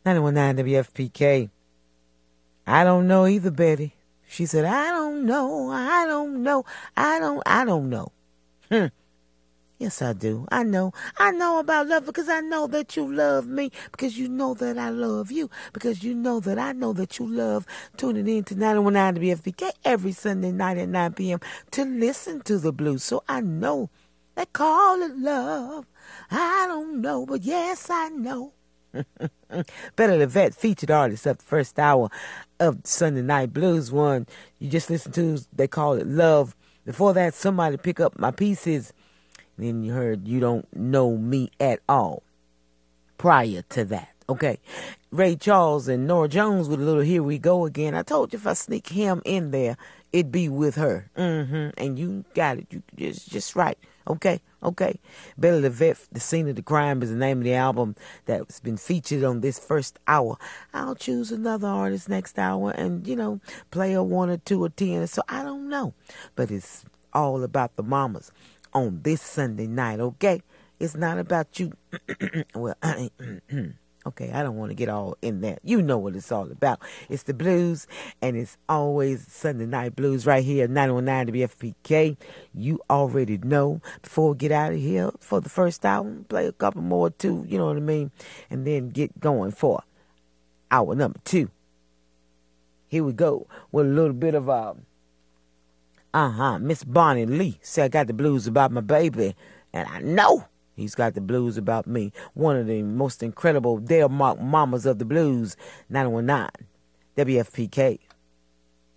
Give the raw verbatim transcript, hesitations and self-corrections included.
nine one nine W F P K. I don't know either, Betty. She said, I don't know, I don't know, I don't, I don't know. Hmm. Yes, I do. I know. I know about love because I know that you love me, because you know that I love you, because you know that I know that you love tuning in to nine one nine W F P K every Sunday night at nine p.m. to listen to the blues. So I know they call it love. I don't know, but yes, I know. Better the Vet featured artist of the first hour of Sunday Night Blues. One you just listened to, they call it Love. Before that, Somebody Pick Up My Pieces. Then you heard You Don't Know Me At All. Prior to that, okay. Ray Charles and Nora Jones with a little Here We Go Again. I told you if I sneak him in there, it'd be with her. Mm-hmm. And you got it. You just just right. Okay, okay. Better the Vet, The Scene of the Crime is the name of the album that's been featured on this first hour. I'll choose another artist next hour and, you know, play a one or two or ten. So I don't know. But it's all about the mamas on this Sunday night, okay? It's not about you. Well, I ain't. Okay, I don't want to get all in there. You know what it's all about. It's the blues, and it's always Sunday Night Blues right here at nine one nine W F P K. You already know. Before we get out of here for the first hour, play a couple more too, you know what I mean? And then get going for hour number two. Here we go with a little bit of, uh, uh-huh, Miss Bonnie Lee. Say I got the blues about my baby, and I know he's got the blues about me. One of the most incredible Dale Mark mamas of the blues, nine one nine W F P K.